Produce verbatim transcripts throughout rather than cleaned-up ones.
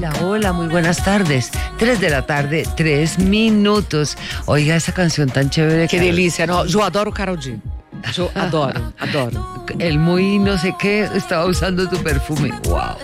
Hola, hola, muy buenas tardes. Tres de la tarde, tres minutos. Oiga esa canción tan chévere. Que delícia, não? Eu adoro Karol G. Eu adoro, adoro. El muy no sé qué estaba usando tu perfume. Wow.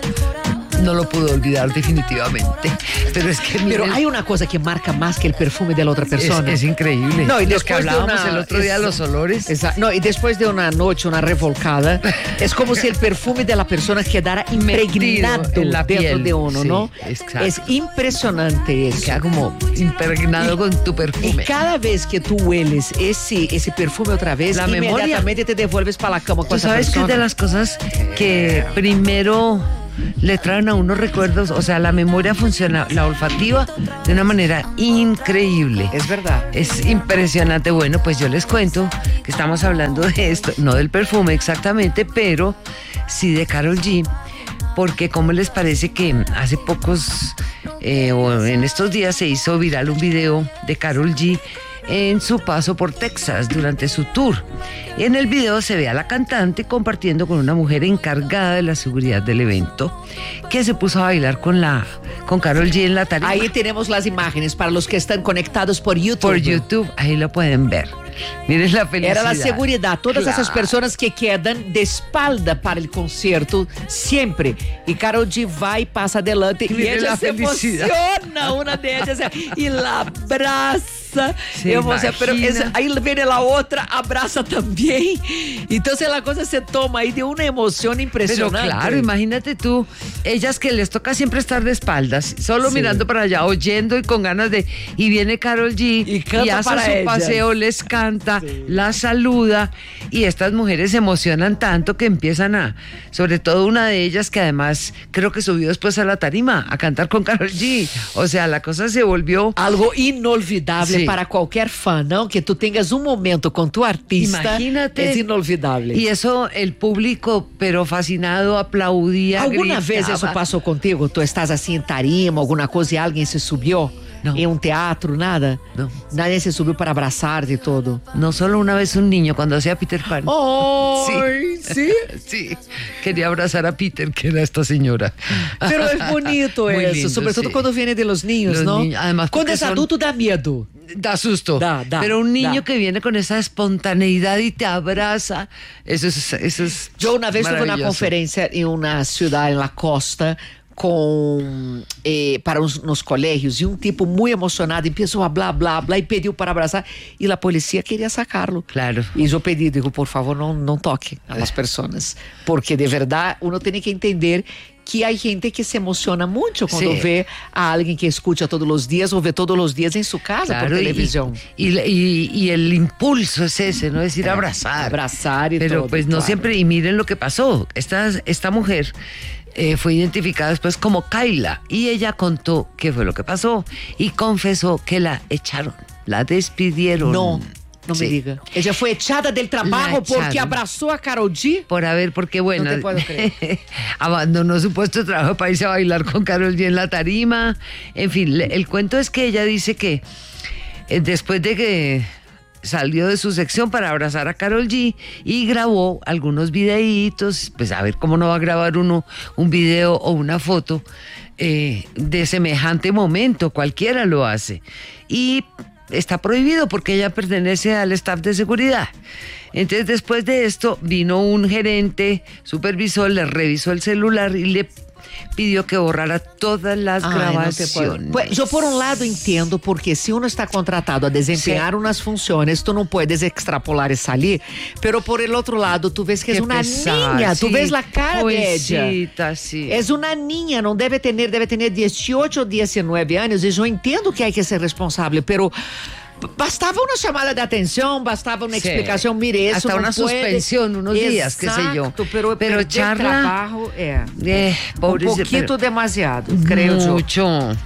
No lo puedo olvidar definitivamente. Pero es que Pero miren, hay una cosa que marca más que el perfume de la otra persona. es, es increíble. No, y Lo después que de hablábamos una- el otro día, es- los olores. Esa- no, y después de una noche, una revolcada, es como si el perfume de la persona quedara impregnado Metido en la dentro piel. de uno, Sí, ¿no? exacto. Es impresionante eso. Queda como impregnado Y- con tu Y perfume. cada vez que tú hueles ese, ese perfume otra vez, La memoria. inmediatamente te devuelves para la cama con Tú esa sabes que es persona. de las cosas que primero le traen a unos recuerdos, o sea, la memoria funciona, la olfativa, de una manera increíble. Es verdad. Es impresionante. Bueno, pues yo les cuento que estamos hablando de esto, no del perfume exactamente, pero sí de Karol G, porque ¿cómo les parece que hace pocos, eh, o en estos días se hizo viral un video de Karol G en su paso por Texas durante su tour? Y en el video se ve a la cantante compartiendo con una mujer encargada de la seguridad del evento, que se puso a bailar con la con Karol G en la tarima. Ahí tenemos las imágenes para los que están conectados por YouTube. Por YouTube, ahí lo pueden ver. Miren la felicidad. Era la seguridad, todas Claro. esas personas que quedan de espalda para el concierto siempre. Y Karol G va y pasa adelante y Miren ella la se felicidad. emociona, una de ellas, y la abraza. Se Emociona, pero imagina. es- ahí viene la otra, abraza también. Entonces la cosa se toma ahí de una emoción Pero impresionante. claro, imagínate tú, ellas que les toca siempre estar de espaldas, solo Sí. mirando para allá, oyendo y con ganas de... Y viene Karol G Y canta hace para su ellas. paseo, les canta, las saluda, y estas mujeres se emocionan tanto que empiezan a... Sobre todo una de ellas que además creo que subió después a la tarima a cantar con Karol G. O sea, la cosa se volvió... Algo inolvidable Sí. para cualquier fan, ¿no? Que tú tengas un momento con tu artista. Imagínate. Es inolvidable. Y eso el público, pero fascinado, aplaudía. ¿Alguna vez gritaba. eso pasó contigo? Tú estás así en tarima, alguna cosa y alguien se subió No. en un teatro, nada? No. Nadie se subió para abrazarte y todo. No solo una vez un niño cuando hacía Peter Pan. ¡Ay! ¿Sí? Sí, quería abrazar a Peter, que era esta señora. Pero es bonito Muy eso, lindo, sobre todo sí. cuando viene de los niños, Los ¿no? niños, además, cuando porque es son- adulto da miedo. Da susto. Da, da, Pero un niño da. que viene con esa espontaneidad y te abraza, eso es, eso es Yo una vez tuve una maravilloso. conferencia en una ciudad en la costa com, eh, para uns, nos colégios e um tipo muito emocionado empezou a blá, blá, blá e pediu para abraçar e a polícia queria sacá-lo. Claro. E eu pedi, digo, por favor, não, não toque as pessoas, porque de verdade uno tem que entender que há gente que se emociona muito quando Sí. vê a alguém que escuta todos os dias ou vê todos os dias em sua casa Claro, por y- televisão. Y, y- y el impulso es ese, ¿no? Es ir a abrazar. Abrazar y Pero todo, pues no claro. siempre, y miren lo que pasó. Esta, esta mujer eh, fue identificada después como Kayla y ella contó qué fue lo que pasó y confesó que la echaron, la despidieron. Não, não Sí. me diga. Ela foi echada del trabalho La porque echaron. abraçou a Karol G. Por haber, porque bueno, No te puedo creer. abandonó su puesto de trabajo para irse a bailar con Karol G en la tarima. En fin, le- el cuento es que ella dice que eh, después de que salió de su sección para abrazar a Karol G y grabó algunos videitos, pues a ver cómo no va a grabar uno un video o una foto eh, de semejante momento, cualquiera lo hace. Y está prohibido porque ella pertenece al staff de seguridad. Entonces después de esto vino un gerente, supervisor, le revisó el celular y le pidió que borrara todas las Ai, não te pode. grabaciones. Pues, eu por um lado entendo, porque se uno está contratado a desempenhar Sí. umas funções, tu não puedes extrapolar isso ali, pero por el outro lado, tu vês que é Qué uma pesar, niña, tu sí, vês a cara de ella. jovencita, sí. É uma niña, não deve ter, deve ter dezoito ou dezenove anos, e eu entendo que há que ser responsável, pero bastava uma chamada de atenção, bastava uma Sí. explicação, mire, isso Hasta não una puede. suspensión, unos días, qué sé yo. Exacto, pero, Pero perder charla- trabajo é Eh, um pobreza, pouquinho pero- demasiado, creio eu. Mucho.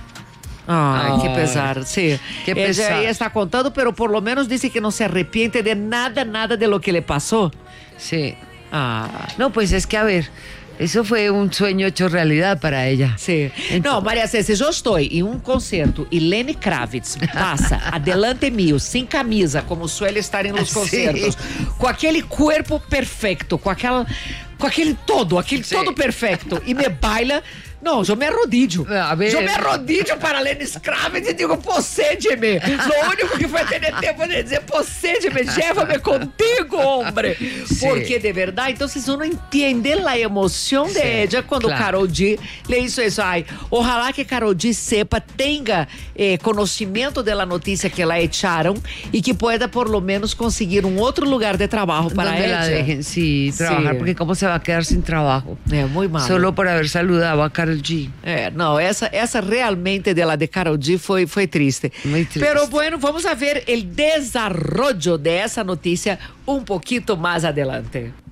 Ay, qué Ay, pesar, sí. qué Ella pesar. ahí está contando, pero por lo menos dice que no se arrepiente de nada, nada de lo que le pasó. Sí. Ah, No, pues es que a ver, eso fue un sueño hecho realidad para ella. sí. No, María César, yo estoy en un concierto y Lenny Kravitz pasa adelante mío, sin camisa, como suele estar en los Sí. conciertos, con aquel cuerpo perfecto, con aquel, con aquel todo, aquel Sí. todo perfecto, y me baila. No, yo me arrodillo. A ver. Yo me arrodillo para Lenny Kravitz e digo, possede-me. Lo único que foi ter tempo de dizer, possede-me, llévame contigo, hombre. Sí. Porque de verdade, então vocês não entendem a emoção de Sí, ella quando claro. Karol G le hizo isso. Ai, ojalá que Karol G sepa, tenha eh, conhecimento da notícia que la echaram e que pueda por lo menos conseguir um outro lugar de trabalho para Donde ella. la dejen, sí, trabajar, Sí. porque cómo se va a quedar sin trabajo. É, muito mal. Solo por haber saludado a Karol G. É, não, essa, essa realmente dela de Karol G foi, foi triste. Muy triste. Pero bueno, vamos a ver el desarrollo de essa notícia um pouquinho mais adelante.